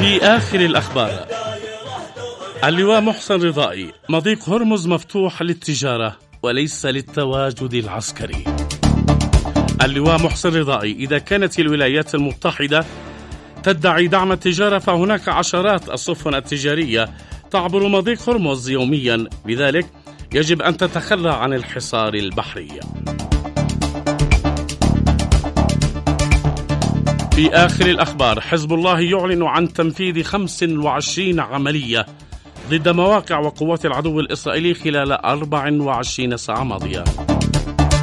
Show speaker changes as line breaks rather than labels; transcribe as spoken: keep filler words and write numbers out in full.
في آخر الأخبار، اللواء محسن رضائي: مضيق هرمز مفتوح للتجارة وليس للتواجد العسكري. اللواء محسن رضائي: إذا كانت الولايات المتحدة تدعي دعم التجارة فهناك عشرات السفن التجارية تعبر مضيق هرمز يوميا، لذلك يجب أن تتخلى عن الحصار البحري. في آخر الأخبار، حزب الله يعلن عن تنفيذ خمس وعشرين عملية ضد مواقع وقوات العدو الإسرائيلي خلال أربع وعشرين ساعة ماضية.